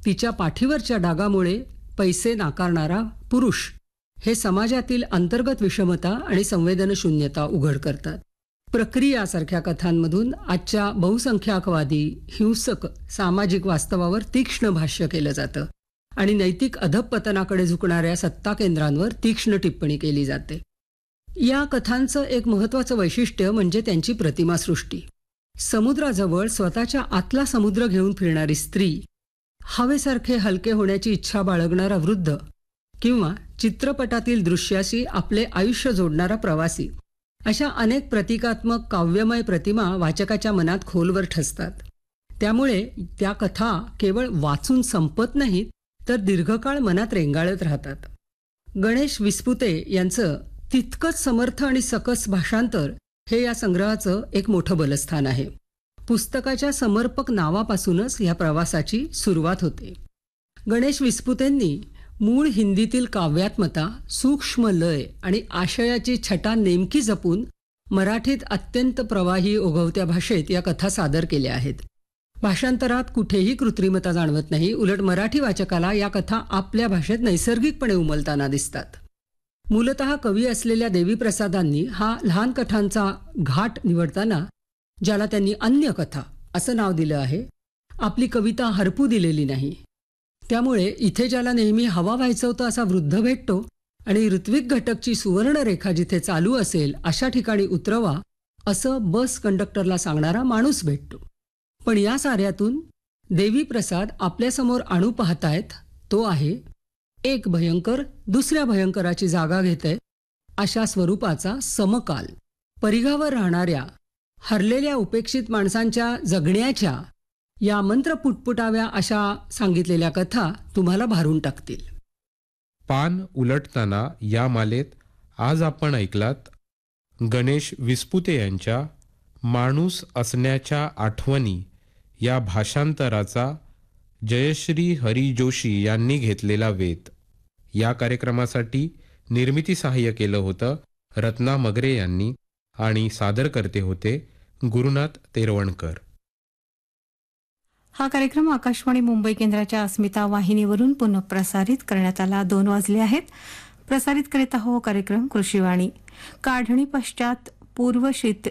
तिच्या पाठीवरच्या डागामुळे पैसे नाकारणारा पुरुष हे समाजातील अंतर्गत विषमता आणि संवेदनशून्यता उघड करतात. प्रक्रियासारख्या कथांमधून आजच्या बहुसंख्याकवादी हिंसक सामाजिक वास्तवावर तीक्ष्ण भाष्य केलं जातं आणि नैतिक अधःपतनाकडे झुकणाऱ्या सत्ता केंद्रांवर तीक्ष्ण टिप्पणी केली जाते. या कथांचं एक महत्त्वाचं वैशिष्ट्य म्हणजे त्यांची प्रतिमासृष्टी. समुद्राजवळ स्वतःच्या आतला समुद्र घेऊन फिरणारी स्त्री, हवेसारखे हलके होण्याची इच्छा बाळगणारा वृद्ध किंवा चित्रपटातील दृश्याशी आपले आयुष्य जोडणारा प्रवासी, अशा अनेक प्रतिकात्मक काव्यमय प्रतिमा वाचकाच्या मनात खोलवर ठसतात. त्यामुळे त्या कथा केवळ वाचून संपत नाहीत, तर दीर्घकाळ मनात रेंगाळत राहतात. गणेश विस्पुते यांचं तितकंच समर्थ आणि सकस भाषांतर हे या संग्रहाचं एक मोठं बलस्थान आहे. पुस्तकाच्या समर्पक नावापासूनच या प्रवासाची सुरुवात होते. गणेश विस्पुतेंनी मूळ हिंदीतील काव्यात्मता, सूक्ष्म लय आणि आशयाची छटा नेमकी जपून मराठीत अत्यंत प्रवाही ओघवत्या भाषेत या कथा सादर केल्या आहेत. भाषांतरात कुठेही कृत्रिमता जाणवत नाही. उलट मराठी वाचकाला या कथा आपल्या भाषेत नैसर्गिकपणे उमलताना दिसतात. मूलतः कवी असलेल्या देवीप्रसादांनी हा लहान कथांचा घाट निवडताना, ज्याला त्यांनी अन्य कथा असं नाव दिलं आहे, आपली कविता हरपू दिलेली नाही. त्यामुळे इथे ज्याला नेहमी हवा व्हायचं होतं असा वृद्ध भेटतो आणि ऋत्विक घटकची सुवर्णरेखा जिथे चालू असेल अशा ठिकाणी उतरवा असं बस कंडक्टरला सांगणारा माणूस भेटतो. पण या साऱ्यातून देवीप्रसाद आपल्यासमोर आणू पाहतायत तो आहे एक भयंकर दुसऱ्या भयंकराची जागा घेतय अशा स्वरूपाचा समकाल. परिघावर राहणाऱ्या हरलेल्या उपेक्षित माणसांच्या जगण्याच्या या मंत्र पुटपुटाव्या अशा सांगितलेल्या कथा तुम्हाला भारून टाकतील. पान उलटताना या मालेत आज आपण ऐकलात गणेश विस्पुते यांच्या माणूस असण्याच्या आठवणी या भाषांतराचा जयश्री हरी जोशी यांनी घेतलेला वेध. या कार्यक्रमासाठी निर्मिती सहाय्य केलं होतं रत्ना मगरे यांनी आणि सादरकर्ते होते गुरुनाथ तेरवणकर. हा कार्यक्रम आकाशवाणी मुंबई केंद्राच्या अस्मिता वाहिनीवरून पुनः प्रसारित करण्यात आला. 2 वाजले आहेत. प्रसारित करीत आहोत कार्यक्रम कृषीवाणी. काढणी पश्चात पूर्व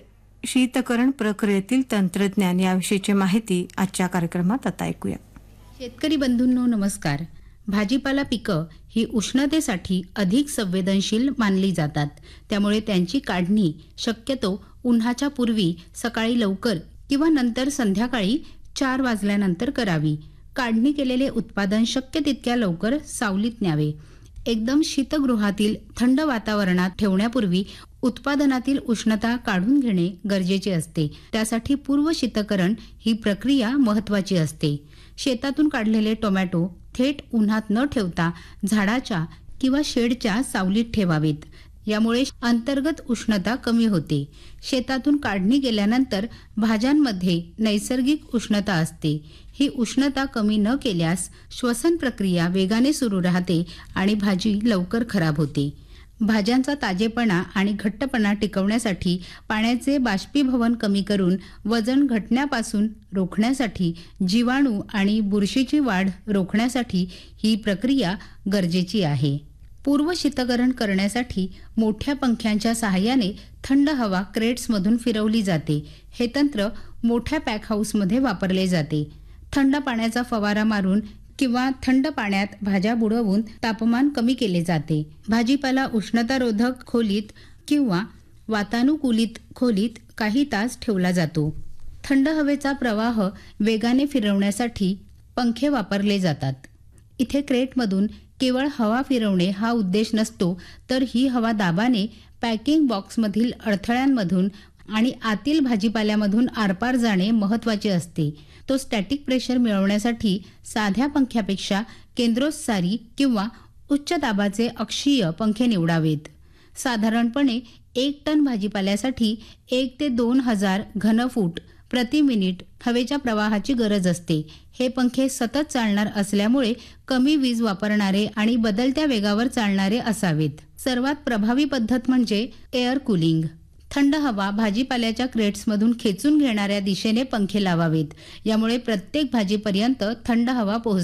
शीतकरण प्रक्रियेतील तंत्रज्ञान याविषयीची माहिती आजच्या कार्यक्रमात आता ऐकूया. शेतकरी बंधूंनो नमस्कार. भाजीपाला पिकं ही उष्णतेसाठी अधिक संवेदनशील मानली जातात. त्यामुळे त्यांची काढणी शक्यतो उन्हाच्या पूर्वी सकाळी लवकर किंवा नंतर संध्याकाळी 4 वाजल्यानंतर करावी. काढणी केलेले उत्पादन शक्य तितक्या लवकर सावलीत न्यावे. एकदम शीतगृहातील थंड वातावरणात ठेवण्यापूर्वी उत्पादनातील उष्णता काढून घेणे गरजेचे असते. त्यासाठी पूर्व शीतकरण ही प्रक्रिया महत्त्वाची असते. शेतातून काढलेले टोमॅटो थेट उन्हात न ठेवता झाडाच्या किंवा शेडच्या सावलीत ठेवावेत. यामुळे अंतर्गत उष्णता कमी होते. शेतातून काढणी केल्यानंतर भाज्यांमध्ये नैसर्गिक उष्णता असते. ही उष्णता कमी न केल्यास श्वसन प्रक्रिया वेगाने सुरू राहते आणि भाजी लवकर खराब होते. भाज्यांचा ताजेपणा आणि घट्टपणा टिकवण्यासाठी पाण्याचे बाष्पीभवन कमी करून वजन घटण्यापासून रोखण्यासाठी, जीवाणू आणि बुरशीची वाढ रोखण्यासाठी ही प्रक्रिया गरजेची आहे. पूर्व शीतकरण करण्यासाठी मोठ्या पंख्यांच्या सहाय्याने थंड हवा क्रेट्समधून फिरवली जाते. हे तंत्र मोठ्या पॅक हाऊसमध्ये वापरले जाते. थंड पाण्याचा फवारा मारून किंवा थंड पाण्यात भाज्या बुडवून तापमान कमी केले जाते. भाजीपाला उष्णतारोधक खोलीत किंवा वातानुकूलित खोलीत काही तास ठेवला जातो. थंड हवेचा प्रवाह वेगाने फिरवण्यासाठी पंखे वापरले जातात. इथे क्रेटमधून केवळ हवा फिरवणे हा उद्देश नसतो, तर ही हवा दाबाने पॅकिंग बॉक्समधील अडथळ्यांमधून आणि आतील भाजीपाल्यामधून आरपार जाणे महत्त्वाचे असते. तो स्टॅटिक प्रेशर मिळवण्यासाठी साध्या पंख्यापेक्षा केंद्रोत्सारी किंवा उच्च दाबाचे अक्षीय पंखे निवडावेत. साधारणपणे 1 टन भाजीपाल्यासाठी 1 ते 2,000 घनफूट प्रति मिनिट हवेच्या प्रवाहाची गरज असते. हे पंखे सतत चालणार असल्यामुळे कमी वीज वापरणारे आणि बदलत्या वेगावर चालणारे असावेत. सर्वात प्रभावी पद्धत म्हणजे एअर कूलिंग. थंड हवा भाजीपाल्याच्या क्रेट्समधून खेचून घेणाऱ्या दिशेने पंखे लावावेत. यामुळे प्रत्येक भाजीपर्यंत थंड हवा पोहोचते.